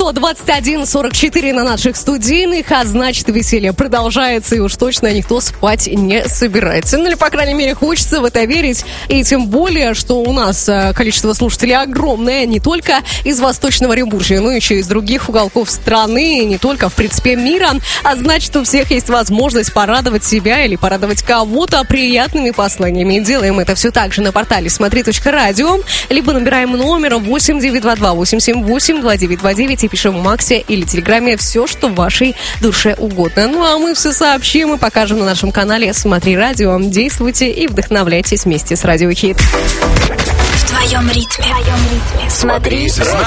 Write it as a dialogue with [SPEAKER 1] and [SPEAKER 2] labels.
[SPEAKER 1] что 21:44 на наших студийных, а значит, веселье продолжается, и уж точно никто спать не собирается. Ну или, по крайней мере, хочется в это верить. И тем более, что у нас количество слушателей огромное, не только из Восточного Оренбуржья, но еще и из других уголков страны, и не только, в принципе, мира. А значит, у всех есть возможность порадовать себя или порадовать кого-то приятными посланиями. И делаем это все так же на портале смотри.радио, либо набираем номер 8-922-878-2929 и пишем в Максе или Телеграме все, что в вашей душе угодно. Ну а мы все сообщим и покажем на нашем канале «Смотри радио». Действуйте и вдохновляйтесь вместе с Радио Хит.
[SPEAKER 2] В твоем ритме. Смотри радио.